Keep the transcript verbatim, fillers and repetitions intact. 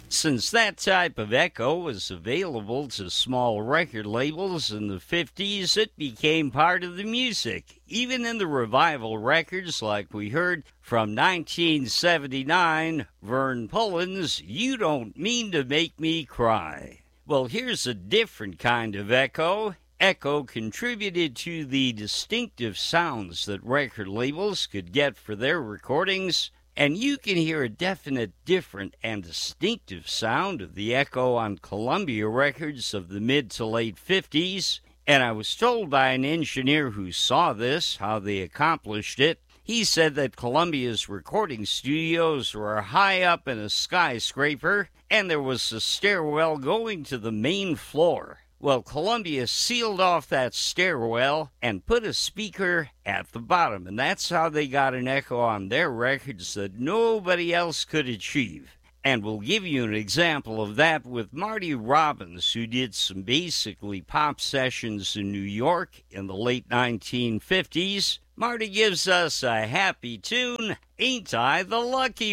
Since that type of echo was available to small record labels in the fifties, it became part of the music, even in the revival records like we heard from nineteen seventy-nine, Vern Pullen's You Don't Mean to Make Me Cry. Well, here's a different kind of echo. Echo contributed to the distinctive sounds that record labels could get for their recordings, and you can hear a definite, different, and distinctive sound of the echo on Columbia records of the mid to late fifties. And I was told by an engineer who saw this how they accomplished it. He said that Columbia's recording studios were high up in a skyscraper, and there was a stairwell going to the main floor. Well, Columbia sealed off that stairwell and put a speaker at the bottom, and that's how they got an echo on their records that nobody else could achieve. And we'll give you an example of that with Marty Robbins, who did some basically pop sessions in New York in the late nineteen fifties. Marty gives us a happy tune, Ain't I the Lucky